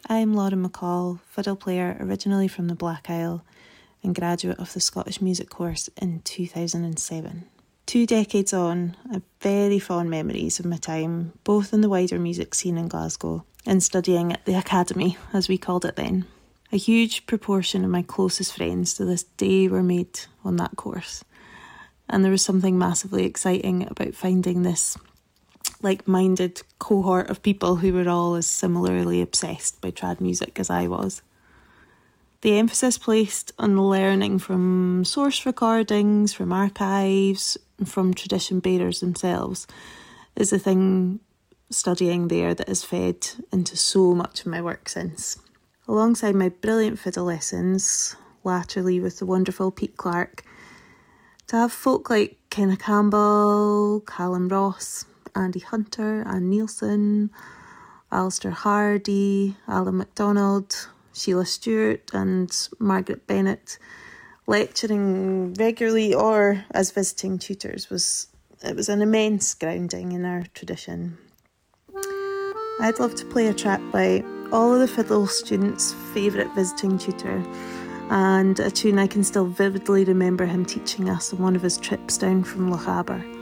I'm Laura McCall, fiddle player originally from the Black Isle and graduate of the Scottish Music course in 2007. 2 decades on, I have very fond memories of my time, both in the wider music scene in Glasgow and studying at the Academy, as we called it then. A huge proportion of my closest friends to this day were made on that course. And there was something massively exciting about finding this like-minded cohort of people who were all as similarly obsessed by trad music as I was. The emphasis placed on learning from source recordings, from archives, and from tradition bearers themselves is the thing studying there that has fed into so much of my work since. Alongside my brilliant fiddle lessons, latterly with the wonderful Pete Clark, to have folk like Kenna Campbell, Callum Ross, Andy Hunter, Anne Nielsen, Alistair Hardy, Alan MacDonald, Sheila Stewart and Margaret Bennett lecturing regularly or as visiting tutors was an immense grounding in our tradition. I'd love to play a track by all of the fiddle students' favourite visiting tutor, and a tune I can still vividly remember him teaching us on one of his trips down from Lochaber.